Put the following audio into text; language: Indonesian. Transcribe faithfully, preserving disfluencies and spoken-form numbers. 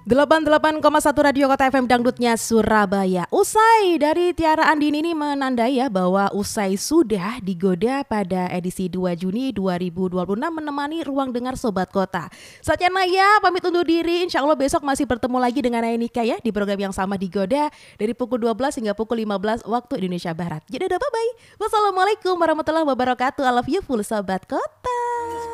delapan puluh delapan koma satu Radio Kota F M Dangdutnya Surabaya. Usai dari Tiara Andini ini menandai ya bahwa usai sudah digoda pada edisi dua Juni dua ribu dua puluh enam menemani Ruang Dengar Sobat Kota. Saatnya Naya pamit undur diri. Insya Allah besok masih bertemu lagi dengan Naya Nika ya di program yang sama digoda dari pukul dua belas hingga pukul lima belas waktu Indonesia Barat. Jadi udah bye-bye. Wassalamualaikum warahmatullahi wabarakatuh. I love you full Sobat Kota.